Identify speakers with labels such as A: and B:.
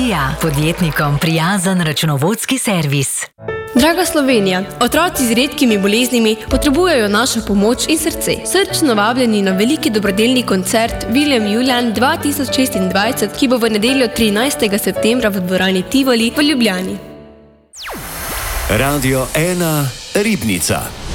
A: Teorija. Podjetnikom prijazen računovodski servis.
B: Draga Slovenija, otroci z redkimi boleznimi potrebujejo našo pomoč in srce. Srčno vabljeni na veliki dobrodelni koncert Viljem Julijan 2026, ki bo v nedeljo 13. septembra v dvorani Tivoli v Ljubljani.
C: Radio 1 Ribnica.